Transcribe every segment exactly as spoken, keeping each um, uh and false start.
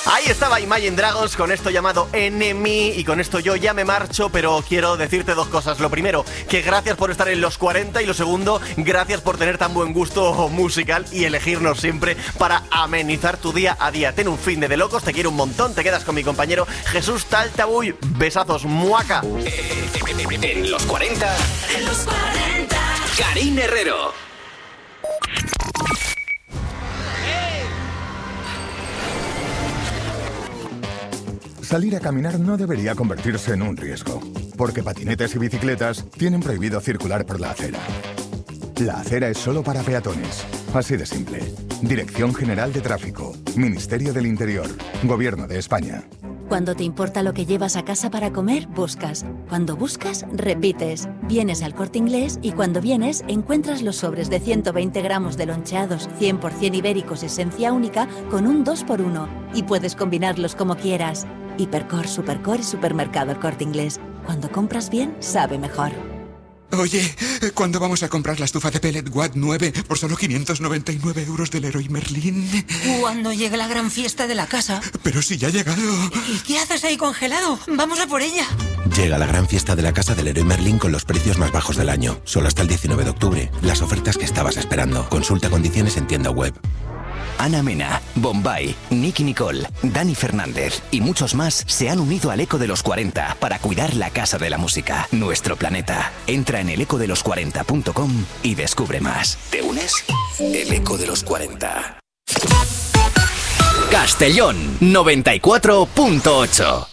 Ahí estaba Imagine Dragons con esto llamado Enemy, y con esto yo ya me marcho, pero quiero decirte dos cosas. Lo primero, que gracias por estar en los cuarenta, y lo segundo, gracias por tener tan buen gusto musical y elegirnos siempre para amenizar tu día a día. Ten un fin de, de locos, te quiero un montón, te quedas con mi compañero Jesús Taltabuy. Besazos, muaca. En los cuarenta, en los cuarenta, Karin Herrero. Salir a caminar no debería convertirse en un riesgo, porque patinetes y bicicletas tienen prohibido circular por la acera. La acera es solo para peatones. Así de simple. Dirección General de Tráfico, Ministerio del Interior, Gobierno de España. Cuando te importa lo que llevas a casa para comer, buscas. Cuando buscas, repites. Vienes al Corte Inglés y cuando vienes, encuentras los sobres de ciento veinte gramos de loncheados cien por ciento ibéricos esencia única con un dos por uno. Y puedes combinarlos como quieras. Hipercor, Supercor y Supermercado El Corte Inglés. Cuando compras bien, sabe mejor. Oye, ¿cuándo vamos a comprar la estufa de pellet Watt nueve por solo quinientos noventa y nueve euros del Leroy Merlin? Cuando llegue la gran fiesta de la casa. Pero si ya ha llegado. ¿Y qué haces ahí congelado? ¡Vamos a por ella! Llega la gran fiesta de la casa del Leroy Merlin con los precios más bajos del año. Solo hasta el diecinueve de octubre. Las ofertas que estabas esperando. Consulta condiciones en tienda web. Ana Mena, Bombay, Nicky Nicole, Dani Fernández y muchos más se han unido al Eco de los cuarenta para cuidar la casa de la música, nuestro planeta. Entra en el eco de los cuarenta punto com y descubre más. ¿Te unes? El Eco de los cuarenta. Castellón noventa y cuatro punto ocho.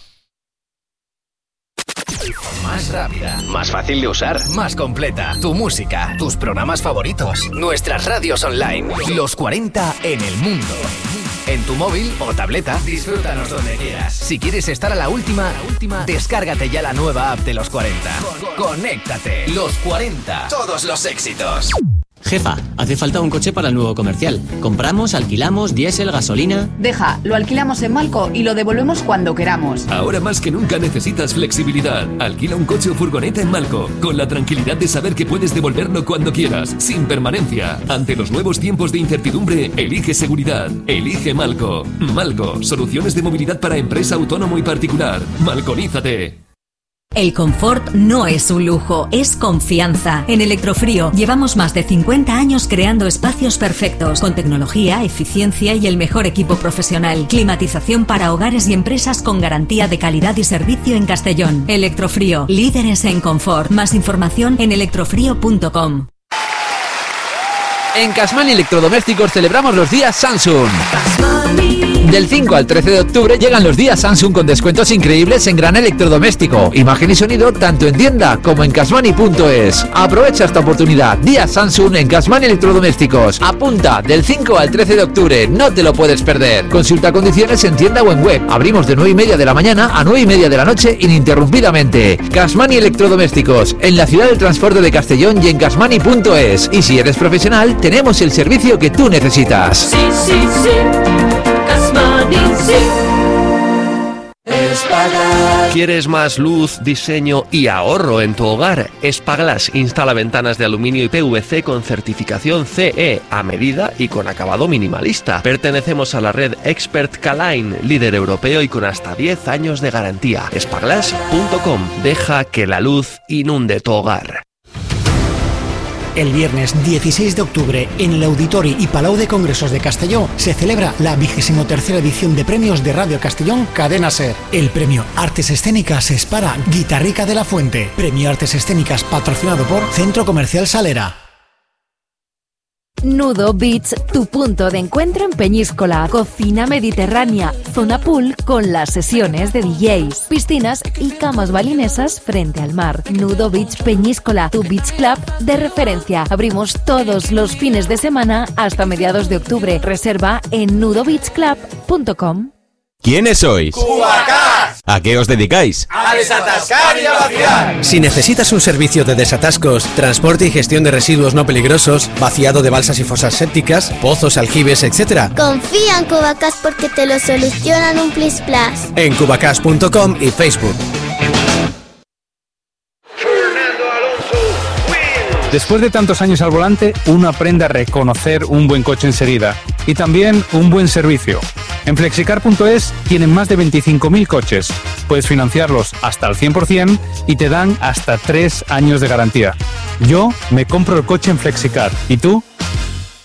Más rápida, más fácil de usar, más completa. Tu música, tus programas favoritos, nuestras radios online. Los cuarenta en el mundo. En tu móvil o tableta, disfrútanos donde quieras. Si quieres estar a la última, descárgate ya la nueva app de Los cuarenta. Conéctate. Los cuarenta. Todos los éxitos. Jefa, hace falta un coche para el nuevo comercial. Compramos, alquilamos, diésel, gasolina... Deja, lo alquilamos en Malco y lo devolvemos cuando queramos. Ahora más que nunca necesitas flexibilidad. Alquila un coche o furgoneta en Malco, con la tranquilidad de saber que puedes devolverlo cuando quieras, sin permanencia. Ante los nuevos tiempos de incertidumbre, elige seguridad. Elige Malco. Malco, soluciones de movilidad para empresa, autónomo y particular. Malconízate. El confort no es un lujo, es confianza. En Electrofrío llevamos más de cincuenta años creando espacios perfectos, con tecnología, eficiencia y el mejor equipo profesional. Climatización para hogares y empresas con garantía de calidad y servicio en Castellón. Electrofrío, líderes en confort. Más información en electrofrío punto com. En Casman Electrodomésticos celebramos los días Samsung. Del cinco al trece de octubre llegan los días Samsung con descuentos increíbles en gran electrodoméstico, imagen y sonido tanto en tienda como en casmani punto es. Aprovecha esta oportunidad. Días Samsung en Casman Electrodomésticos. Apunta, del cinco al trece de octubre, no te lo puedes perder. Consulta condiciones en tienda o en web. Abrimos de nueve y media de la mañana a nueve y media de la noche ininterrumpidamente. Casmani Electrodomésticos, en la ciudad del transporte de Castellón y en casmani punto es. Y si eres profesional, tenemos el servicio que tú necesitas. Sí, sí, sí. Casmani, sí. Espaglass. ¿Quieres más luz, diseño y ahorro en tu hogar? Espaglass instala ventanas de aluminio y P V C con certificación C E a medida y con acabado minimalista. Pertenecemos a la red Expert K-Line, líder europeo y con hasta diez años de garantía. espaglass punto com. Deja que la luz inunde tu hogar. El viernes dieciséis de octubre, en el Auditori y Palau de Congresos de Castelló, se celebra la vigésimo tercera edición de premios de Radio Castellón Cadena Ser. El premio Artes Escénicas es para Guitarrica de la Fuente. Premio Artes Escénicas patrocinado por Centro Comercial Salera. Nudo Beach, tu punto de encuentro en Peñíscola. Cocina mediterránea, zona pool con las sesiones de D Js, piscinas y camas balinesas frente al mar. Nudo Beach Peñíscola, tu beach club de referencia. Abrimos todos los fines de semana hasta mediados de octubre. Reserva en nudo beach club punto com. ¿Quiénes sois? ¡Cubacás! ¿A qué os dedicáis? ¡A desatascar y a vaciar! Si necesitas un servicio de desatascos, transporte y gestión de residuos no peligrosos, vaciado de balsas y fosas sépticas, pozos, aljibes, etcétera, confía en Cubacás porque te lo solucionan un plis plas. En cubacás punto com y Facebook. Después de tantos años al volante, uno aprende a reconocer un buen coche enseguida y también un buen servicio. En flexicar punto es tienen más de veinticinco mil coches. Puedes financiarlos hasta el cien por ciento y te dan hasta tres años de garantía. Yo me compro el coche en Flexicar. ¿Y tú?